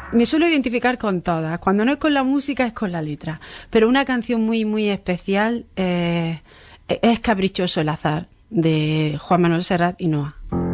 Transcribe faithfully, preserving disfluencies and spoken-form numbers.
Me suelo identificar con todas. Cuando no es con la música, es con la letra. Pero una canción muy, muy especial eh, es Caprichoso el azar, de Juan Manuel Serrat y Noa.